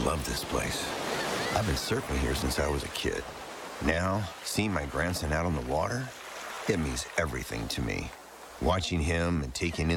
love this place. I've been surfing here since I was a kid. Now, seeing my grandson out on the water, it means everything to me. Watching him and taking in